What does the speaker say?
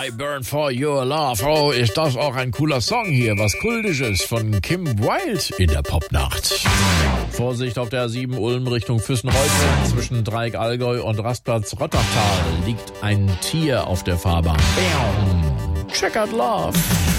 I Burn for Your Love. Oh, ist das auch ein cooler Song hier. Was Kultisches von Kim Wilde in der Popnacht. Vorsicht auf der A7 Ulm Richtung Füssenreuth. Zwischen Dreieck Allgäu und Rastplatz Rottachtal liegt ein Tier auf der Fahrbahn. Checkered Love.